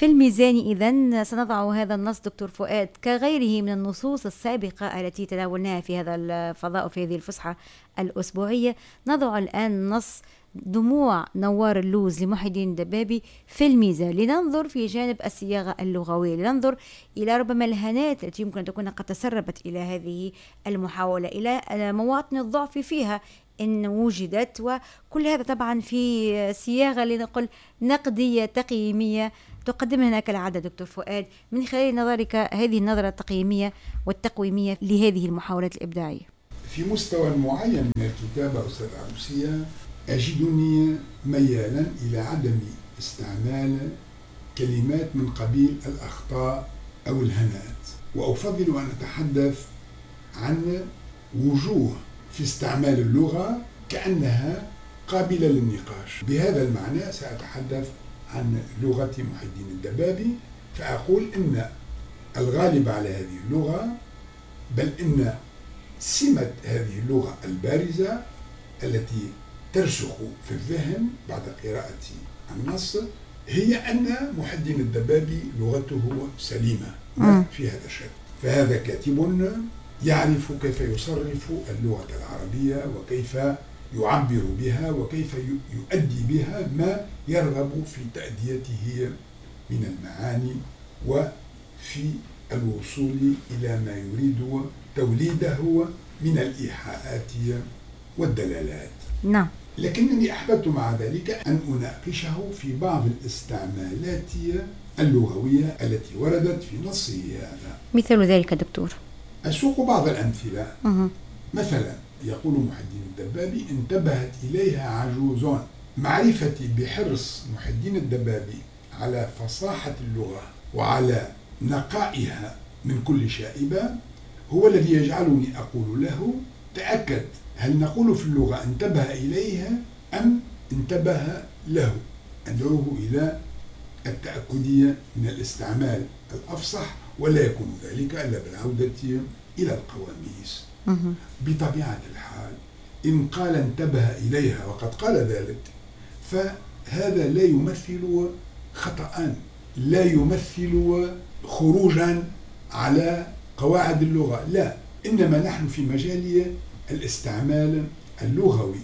في الميزان إذن سنضع هذا النص دكتور فؤاد كغيره من النصوص السابقة التي تناولناها في هذا الفضاء وفي هذه الفسحة الأسبوعية. نضع الآن نص دموع نوار اللوز لمحي الدين الدبابي في الميزان، لننظر في جانب الصياغة اللغوية، لننظر إلى ربما الهنات التي يمكن أن تكون قد تسربت إلى هذه المحاولة، إلى مواطن الضعف فيها إن وجدت، وكل هذا طبعا في صياغة لنقل نقدية تقييمية تقدمها هناك العادة دكتور فؤاد. من خلال نظرك هذه النظرة التقييمية والتقويمية لهذه المحاولات الإبداعية في مستوى معين من الكتابة أستاذ عروسية أجدني ميالا إلى عدم استعمال كلمات من قبيل الأخطاء أو الهنات، وأفضل أن أتحدث عن وجوه في استعمال اللغة كأنها قابلة للنقاش. بهذا المعنى سأتحدث عن لغة محي الدين الدبابي، فأقول إن الغالب على هذه اللغة، بل إن سمة هذه اللغة البارزة التي ترسخ في الذهن بعد قراءة النص هي أن محي الدين الدبابي لغته سليمة في هذا الشكل. فهذا كاتب يعرف كيف يصرف اللغة العربية وكيف يعبر بها وكيف يؤدي بها ما يرغب في تأديته من المعاني وفي الوصول إلى ما يريد توليده من الإيحاءات والدلالات. نعم. لكنني أحببت مع ذلك أن أناقشه في بعض الاستعمالات اللغوية التي وردت في نصه هذا. مثل ذلك دكتور؟ أسوق بعض الأمثلة. مثلا يقول محي الدين الدبابي: انتبهت إليها عجوز. معرفتي بحرص محي الدين الدبابي على فصاحة اللغة وعلى نقائها من كل شائبة هو الذي يجعلني أقول له: تأكد، هل نقول في اللغة انتبه إليها أم انتبه له؟ أدعوه إلى التأكدية من الاستعمال الأفصح، ولا يكون ذلك إلا بالعودة إلى القواميس. بطبيعة الحال إن قال انتبه إليها وقد قال ذلك، فهذا لا يمثل خطأ، لا يمثل خروجا على قواعد اللغة، لا، إنما نحن في مجال الاستعمال اللغوي.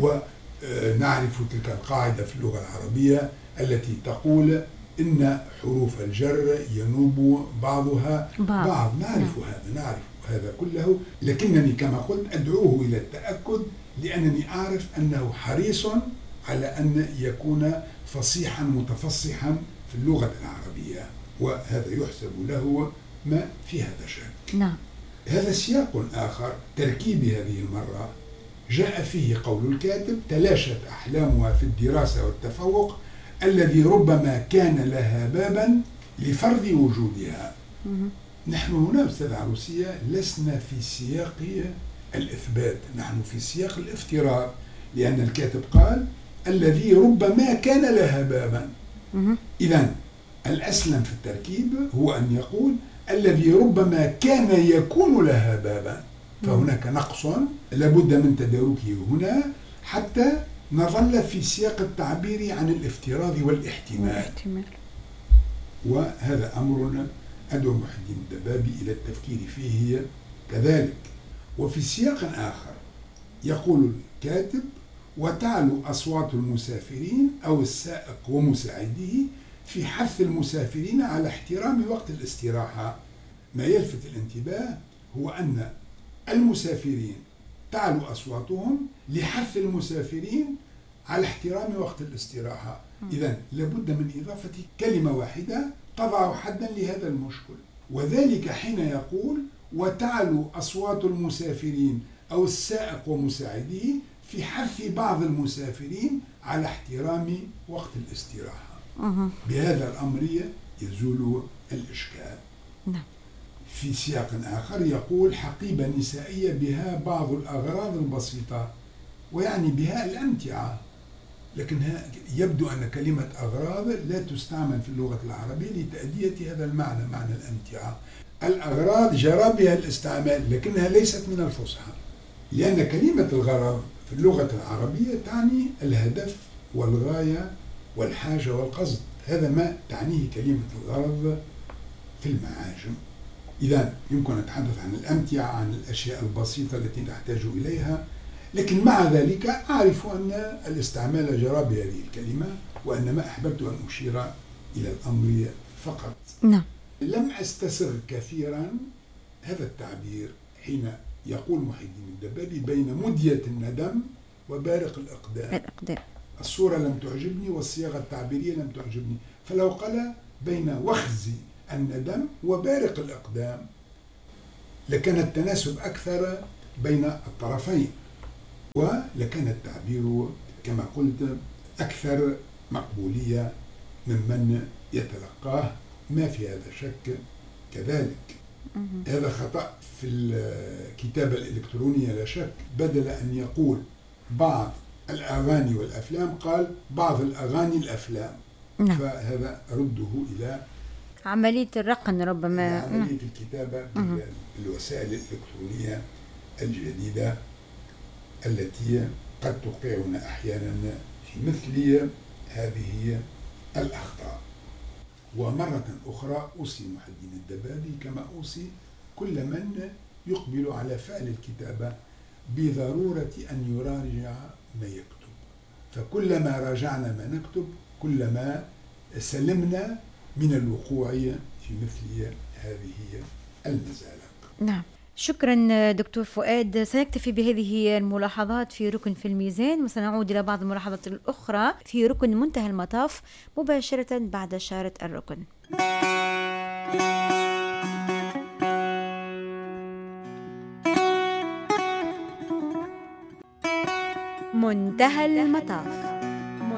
ونعرف تلك القاعدة في اللغة العربية التي تقول إن حروف الجر ينوب بعضها بعض. نعرف هذا كله، لكنني كما قلت أدعوه إلى التأكد، لأنني أعرف أنه حريص على أن يكون فصيحا متفصحا في اللغة العربية، وهذا يحسب له ما في هذا الشأن. نعم. هذا سياق آخر تركيب هذه المرة جاء فيه قول الكاتب: تلاشت أحلامها في الدراسة والتفوق الذي ربما كان لها بابا لفرض وجودها. نحن هنا أستاذ عروسية لسنا في سياق الإثبات، نحن في سياق الافتراض، لأن الكاتب قال الذي ربما كان لها بابا. إذن الأسلم في التركيب هو أن يقول الذي ربما كان يكون لها بابا، فهناك نقص لابد من تداركه هنا حتى نظل في سياق التعبير عن الافتراض والاحتمال. وهذا أمر أدعو محي الدين الدبابي إلى التفكير فيه كذلك. وفي سياق آخر يقول الكاتب: وتعلو أصوات المسافرين أو السائق ومساعديه في حث المسافرين على احترام وقت الاستراحة. ما يلفت الانتباه هو أن المسافرين تعلو أصواتهم لحث المسافرين على احترام وقت الاستراحة. إذن لابد من إضافة كلمة واحدة تضع حدا لهذا المشكل، وذلك حين يقول: وتعلو أصوات المسافرين أو السائق ومساعديه في حث بعض المسافرين على احترام وقت الاستراحة. بهذا الأمر يزول الإشكال. في سياق آخر يقول: حقيبة نسائية بها بعض الأغراض البسيطة، ويعني بها الأمتعة. لكن يبدو أن كلمة أغراض لا تستعمل في اللغة العربية لتأدية هذا المعنى، معنى الأمتعة. الأغراض جرى بها الاستعمال لكنها ليست من الفصحى، لأن كلمة الغرض في اللغة العربية تعني الهدف والغاية والحاجة والقصد، هذا ما تعنيه كلمة الغرض في المعاجم. إذا يمكن أن نتحدث عن الأمتعة، عن الأشياء البسيطة التي نحتاج إليها، لكن مع ذلك أعرف أن الاستعمال جرى بهذه الكلمة، وأنما أحببت أن أشير إلى الأمر فقط. نعم. لم أستسر كثيرا هذا التعبير حين يقول محي الدين الدبابي بين مدية الندم وبارق الإقدام. الصورة لم تعجبني والصياغة التعبيرية لم تعجبني، فلو قال بين وخز الندم وبارق الإقدام لكان التناسب أكثر بين الطرفين، ولكان التعبير كما قلت أكثر مقبولية ممن يتلقاه، ما في هذا شك كذلك. هذا خطأ في الكتابة الإلكترونية لا شك، بدل أن يقول بعض الأغاني والأفلام قال بعض الأغاني الأفلام. نعم. فهذا رده إلى عملية الرقم ربما، عملية الكتابة بالوسائل الإلكترونية الجديدة التي قد توقعنا أحيانا في مثل هذه الأخطاء. ومرة أخرى أوصي محي الدين الدبابي كما أوصي كل من يقبل على فعل الكتابة بضرورة أن يراجع ما يكتب، فكلما راجعنا ما نكتب كلما سلمنا من الوقوع في مثل هذه المزالق. نعم. شكرا دكتور فؤاد. سنكتفي بهذه الملاحظات في ركن في الميزان، وسنعود إلى بعض الملاحظات الأخرى في ركن منتهى المطاف مباشرة بعد شارة الركن. منتهى المطاف.